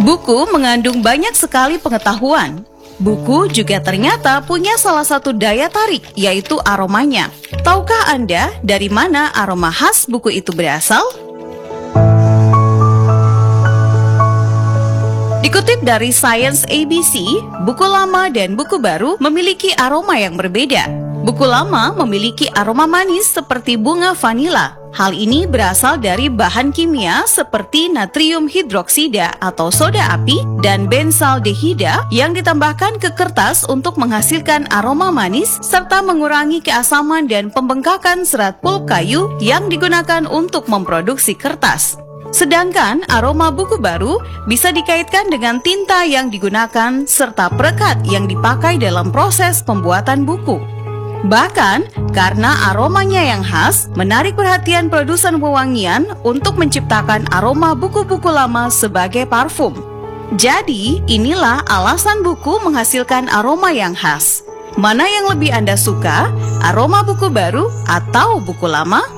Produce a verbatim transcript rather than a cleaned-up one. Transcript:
Buku mengandung banyak sekali pengetahuan. Buku juga ternyata punya salah satu daya tarik, yaitu aromanya. Tahukah Anda dari mana aroma khas buku itu berasal? Dikutip dari Science A B C, buku lama dan buku baru memiliki aroma yang berbeda. Buku lama memiliki aroma manis seperti bunga vanila. Hal ini berasal dari bahan kimia seperti natrium hidroksida atau soda api dan bensaldehida yang ditambahkan ke kertas untuk menghasilkan aroma manis serta mengurangi keasaman dan pembengkakan serat pulp kayu yang digunakan untuk memproduksi kertas. Sedangkan aroma buku baru bisa dikaitkan dengan tinta yang digunakan serta perekat yang dipakai dalam proses pembuatan buku. Bahkan, karena aromanya yang khas, menarik perhatian produsen wewangian untuk menciptakan aroma buku-buku lama sebagai parfum. Jadi, inilah alasan buku menghasilkan aroma yang khas. Mana yang lebih Anda suka, aroma buku baru atau buku lama?